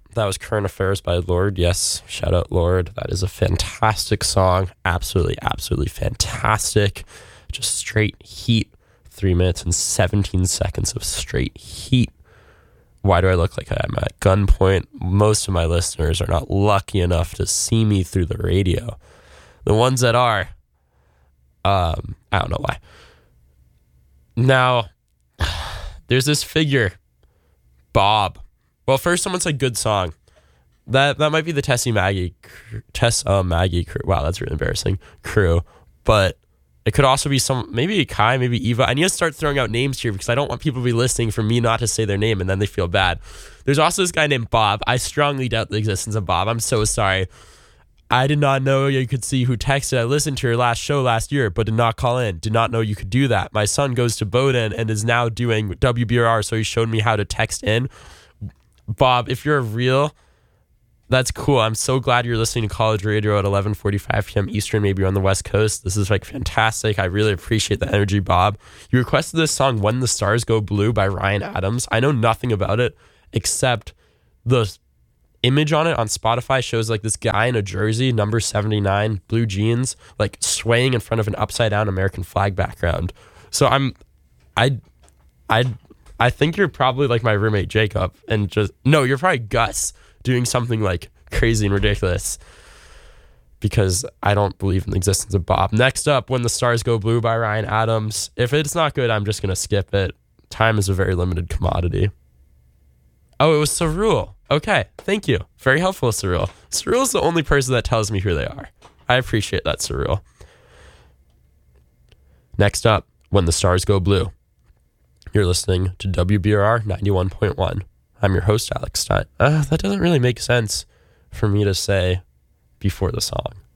That was Current Affairs by Lorde. Yes, shout out Lorde. That is a fantastic song. Absolutely, absolutely fantastic. Just straight heat. 3 minutes and 17 seconds of straight heat. Why do I look like I'm at gunpoint? Most of my listeners are not lucky enough to see me through the radio. The ones that are, I don't know why. Now, there's this figure, Bob. Well, first someone said good song. That might be the Tessa Maggie crew. Wow, that's really embarrassing. Crew. But it could also be maybe Kai, maybe Eva. I need to start throwing out names here because I don't want people to be listening for me not to say their name and then they feel bad. There's also this guy named Bob. I strongly doubt the existence of Bob. I'm so sorry. I did not know you could see who texted. I listened to your last show last year, but did not call in. Did not know you could do that. My son goes to Bowdoin and is now doing WBRR, so he showed me how to text in. Bob, if you're real, that's cool. I'm so glad you're listening to college radio at 11:45 p.m. Eastern. Maybe you're on the West Coast. This is like fantastic. I really appreciate the energy, Bob. You requested this song When the Stars Go Blue by Ryan Adams. I know nothing about it except the image on it on Spotify shows like this guy in a jersey, number 79, blue jeans, like swaying in front of an upside down American flag background. So I think you're probably like my roommate Jacob, and you're probably Gus doing something like crazy and ridiculous because I don't believe in the existence of Bob. Next up, When the Stars Go Blue by Ryan Adams. If it's not good, I'm just going to skip it. Time is a very limited commodity. Oh, it was Cerule. Okay, thank you. Very helpful, Cerule. Cerule is the only person that tells me who they are. I appreciate that, Cerule. Next up, When the Stars Go Blue. You're listening to WBRR 91.1. I'm your host, Alex Stein. That doesn't really make sense for me to say before the song.